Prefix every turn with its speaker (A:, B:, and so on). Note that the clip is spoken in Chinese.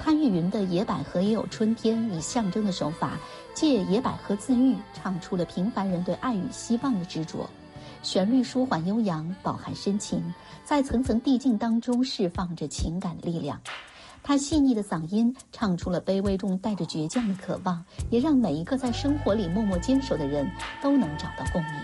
A: 潘越云的《野百合也有春天》以象征的手法，借野百合自喻，唱出了平凡人对爱与希望的执着。旋律舒缓悠扬，饱含深情，在层层递进当中释放着情感力量。他细腻的嗓音唱出了卑微中带着倔强的渴望，也让每一个在生活里默默坚守的人都能找到共鸣。